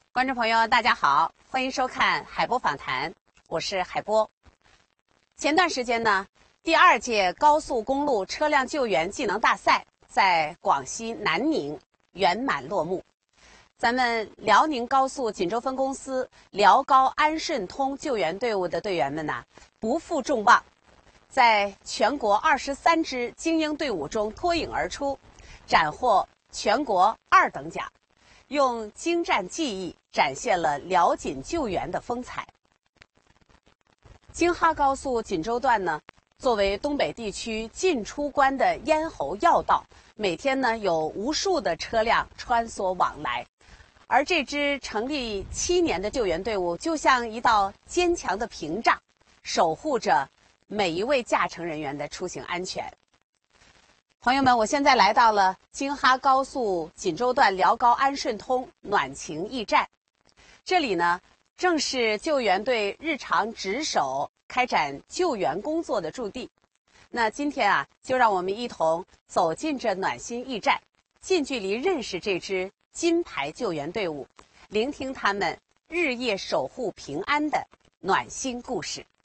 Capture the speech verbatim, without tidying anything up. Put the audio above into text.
观众朋友，大家好，欢迎收看海波访谈，我是海波。前段时间呢，第二届高速公路车辆救援技能大赛在广西南宁圆满落幕。咱们辽宁高速锦州分公司辽高安顺通救援队伍的队员们呢，不负众望，在全国二十三支精英队伍中脱颖而出，斩获全国二等奖，用精湛技艺展现了辽锦救援的风采。京哈高速锦州段呢，作为东北地区进出关的咽喉要道，每天呢有无数的车辆穿梭往来，而这支成立七年的救援队伍就像一道坚强的屏障，守护着每一位驾乘人员的出行安全。朋友们，我现在来到了京哈高速锦州段辽高安顺通暖情驿站，这里呢正是救援队日常值守、开展救援工作的驻地。那今天啊，就让我们一同走进这暖心驿站，近距离认识这支金牌救援队伍，聆听他们日夜守护平安的暖心故事。